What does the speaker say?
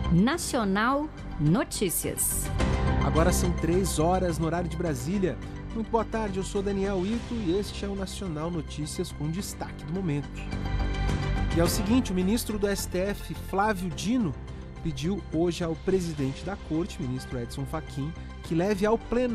Nacional Notícias. Agora são 3 horas no horário de Brasília. Muito boa tarde, eu sou Daniel Ito e este é o Nacional Notícias com destaque do momento. E é o seguinte, o ministro do STF, Flávio Dino, pediu hoje ao presidente da Corte, ministro Edson Fachin, que leve ao plenário